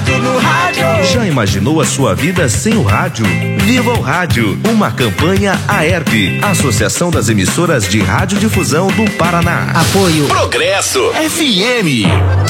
ligado no rádio. Já imaginou a sua vida sem o rádio? Viva o Rádio, uma campanha AERP, Associação das Emissoras de Radiodifusão do Paraná. Apoio Progresso FM.